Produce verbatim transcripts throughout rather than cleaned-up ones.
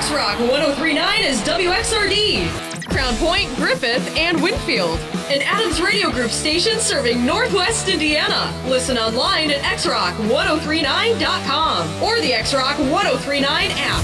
X-Rock one oh three point nine is W X R D. Crown Point, Griffith, and Winfield. An Adams Radio Group station serving Northwest Indiana. Listen online at x rock ten thirty-nine dot com or the X-Rock ten thirty-nine app.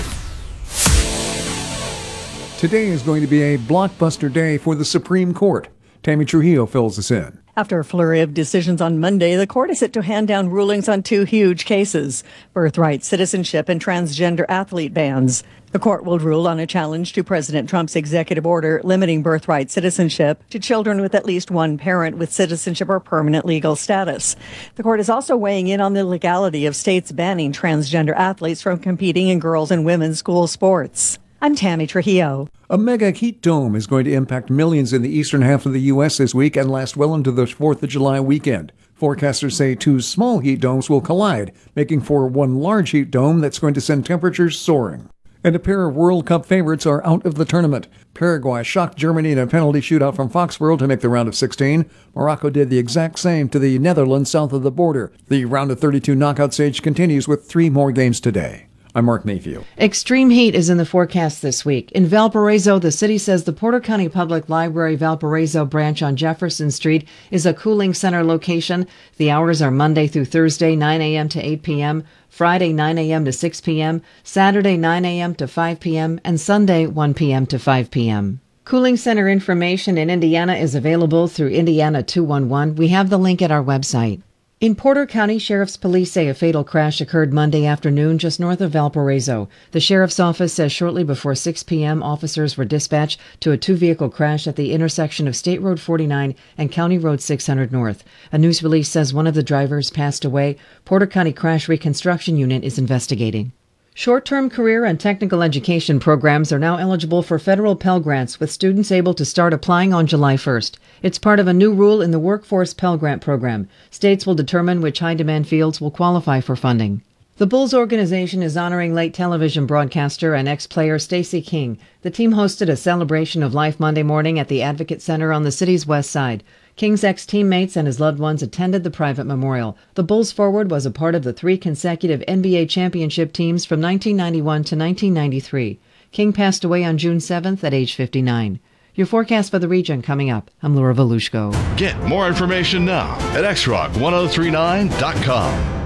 Today is going to be a blockbuster day for the Supreme Court. Tammy Trujillo fills us in. After a flurry of decisions on Monday, the court is set to hand down rulings on two huge cases: birthright, citizenship, and transgender athlete bans. The court will rule on a challenge to President Trump's executive order limiting birthright citizenship to children with at least one parent with citizenship or permanent legal status. The court is also weighing in on the legality of states banning transgender athletes from competing in girls' and women's school sports. I'm Tammy Trujillo. A mega heat dome is going to impact millions in the eastern half of the U S this week and last well into the fourth of July weekend. Forecasters say two small heat domes will collide, making for one large heat dome that's going to send temperatures soaring. And a pair of World Cup favorites are out of the tournament. Paraguay shocked Germany in a penalty shootout from Foxborough to make the round of sixteen. Morocco did the exact same to the Netherlands south of the border. The round of thirty-two knockout stage continues with three more games today. I'm Mark Mayfield. Extreme heat is in the forecast this week. In Valparaiso, the city says the Porter County Public Library Valparaiso branch on Jefferson Street is a cooling center location. The hours are Monday through Thursday, nine a.m. to eight p.m., Friday, nine a.m. to six p.m., Saturday, nine a.m. to five p.m., and Sunday, one p.m. to five p.m. Cooling center information in Indiana is available through Indiana two one one. We have the link at our website. In Porter County, Sheriff's Police say a fatal crash occurred Monday afternoon just north of Valparaiso. The Sheriff's Office says shortly before six p.m., officers were dispatched to a two-vehicle crash at the intersection of State Road forty-nine and County Road six hundred North. A news release says one of the drivers passed away. Porter County Crash Reconstruction Unit is investigating. Short-term career and technical education programs are now eligible for federal Pell Grants, with students able to start applying on July first. It's part of a new rule in the Workforce Pell Grant program. States will determine which high-demand fields will qualify for funding. The Bulls organization is honoring late television broadcaster and ex-player Stacey King. The team hosted a celebration of life Monday morning at the Advocate Center on the city's west side. King's ex-teammates and his loved ones attended the private memorial. The Bulls forward was a part of the three consecutive N B A championship teams from nineteen ninety-one to nineteen ninety-three. King passed away on June seventh at age fifty-nine. Your forecast for the region coming up. I'm Laura Volushko. Get more information now at x rock ten thirty-nine dot com.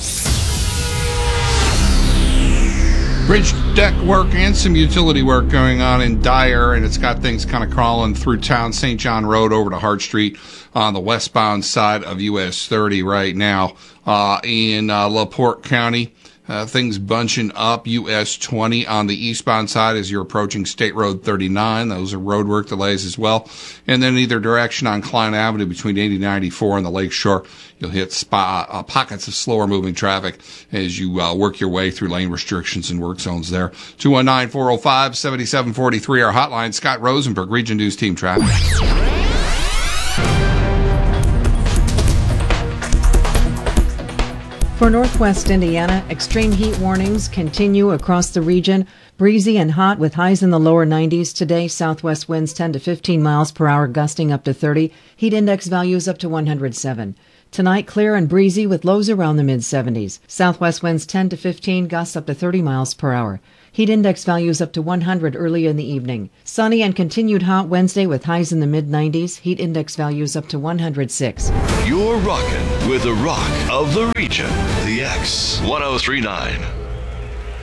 Bridge deck work and some utility work going on in Dyer, and it's got things kind of crawling through town. Saint John Road over to Hart Street on the westbound side of U S thirty right now. Uh, in uh, LaPorte County, uh, things bunching up. U S twenty on the eastbound side as you're approaching State Road thirty-nine. Those are road work delays as well. And then either direction on Klein Avenue between eighty ninety-four and the Lake Shore, you'll hit spot, uh, pockets of slower moving traffic as you uh, work your way through lane restrictions and work zones there. two one nine, four oh five, seven seven four three, our hotline. Scott Rosenberg, Region News Team Traffic. For Northwest Indiana, extreme heat warnings continue across the region. Breezy and hot with highs in the lower nineties today. Southwest winds ten to fifteen miles per hour, gusting up to thirty. Heat index values up to one hundred seven. Tonight, clear and breezy with lows around the mid-seventies. Southwest winds ten to fifteen, gusts up to thirty miles per hour. Heat index values up to one hundred early in the evening. Sunny and continued hot Wednesday with highs in the mid-nineties. Heat index values up to one hundred six. You're rocking with the rock of the region, the X ten thirty-nine.